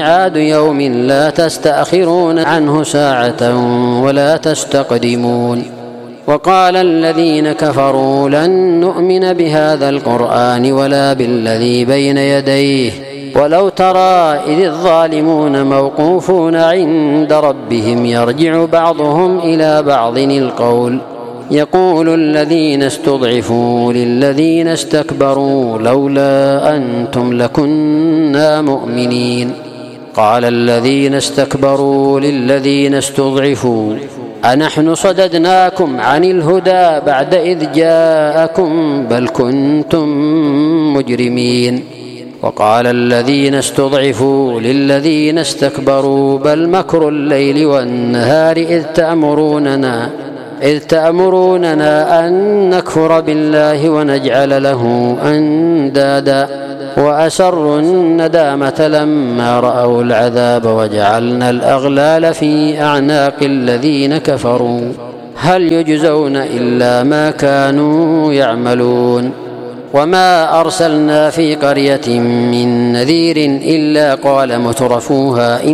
ميعاد يوم لا تستأخرون عنه ساعة ولا تستقدمون. وقال الذين كفروا لن نؤمن بهذا القرآن ولا بالذي بين يديه ولو ترى إذ الظالمون موقوفون عند ربهم يرجع بعضهم إلى بعض القول يقول الذين استضعفوا للذين استكبروا لولا أنتم لكنا مؤمنين. قال الذين استكبروا للذين استضعفوا أنحن صددناكم عن الهدى بعد إذ جاءكم بل كنتم مجرمين. وقال الذين استضعفوا للذين استكبروا بل مكر الليل والنهار إذ تأمروننا أن نكفر بالله ونجعل له أندادا وأسروا الندامة لما رأوا العذاب وجعلنا الأغلال في أعناق الذين كفروا هل يجزون إلا ما كانوا يعملون. وما أرسلنا في قرية من نذير إلا قال مترفوها